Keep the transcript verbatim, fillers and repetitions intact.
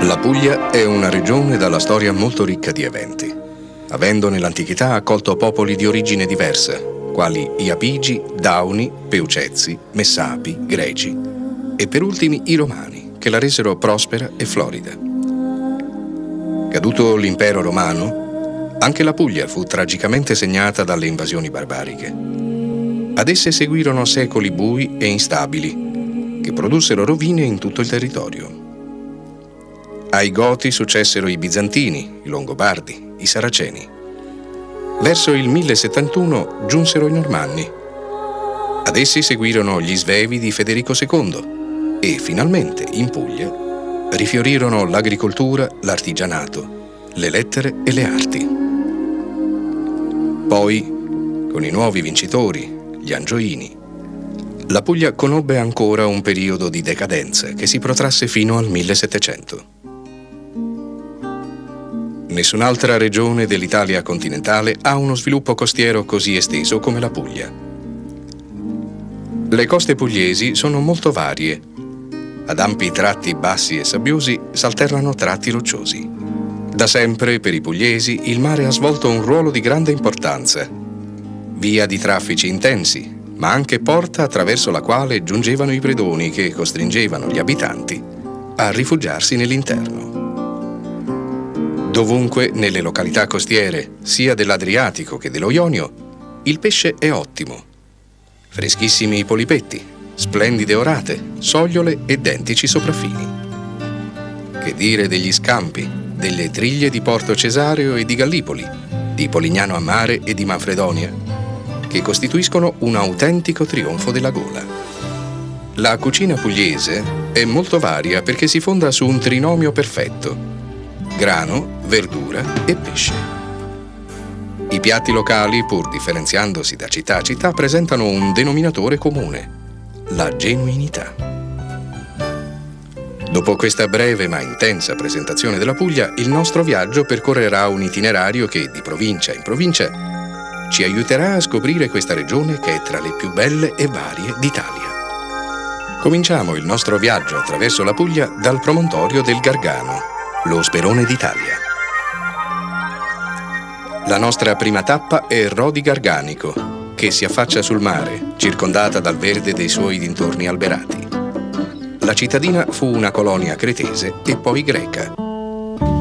La Puglia è una regione dalla storia molto ricca di eventi, avendo nell'antichità accolto popoli di origine diversa, quali gli Apigi, Dauni, Peucezi, Messapi, Greci e per ultimi i Romani, che la resero prospera e florida. Caduto l'impero romano, anche la Puglia fu tragicamente segnata dalle invasioni barbariche. Ad esse seguirono secoli bui e instabili, che produssero rovine in tutto il territorio. Ai Goti successero i Bizantini, i Longobardi, i Saraceni. Verso il millesettantuno giunsero i Normanni. Ad essi seguirono gli Svevi di Federico secondo e, finalmente, in Puglia, rifiorirono l'agricoltura, l'artigianato, le lettere e le arti. Poi, con i nuovi vincitori, gli Angioini, la Puglia conobbe ancora un periodo di decadenza che si protrasse fino al millesettecento. Nessun'altra regione dell'Italia continentale ha uno sviluppo costiero così esteso come la Puglia. Le coste pugliesi sono molto varie. Ad ampi tratti bassi e sabbiosi s'alternano tratti rocciosi. Da sempre, per i pugliesi, il mare ha svolto un ruolo di grande importanza. Via di traffici intensi, ma anche porta attraverso la quale giungevano i predoni che costringevano gli abitanti a rifugiarsi nell'interno. Dovunque, nelle località costiere, sia dell'Adriatico che dello Ionio, il pesce è ottimo. Freschissimi i polipetti, splendide orate, sogliole e dentici sopraffini. Che dire degli scampi, delle triglie di Porto Cesareo e di Gallipoli, di Polignano a Mare e di Manfredonia, che costituiscono un autentico trionfo della gola. La cucina pugliese è molto varia perché si fonda su un trinomio perfetto: grano, verdura e pesce. I piatti locali, pur differenziandosi da città a città, presentano un denominatore comune: la genuinità. Dopo questa breve ma intensa presentazione della Puglia, il nostro viaggio percorrerà un itinerario che, di provincia in provincia, ci aiuterà a scoprire questa regione che è tra le più belle e varie d'Italia. Cominciamo il nostro viaggio attraverso la Puglia dal promontorio del Gargano, lo Sperone d'Italia. La nostra prima tappa è Rodi Garganico, che si affaccia sul mare, circondata dal verde dei suoi dintorni alberati. La cittadina fu una colonia cretese e poi greca.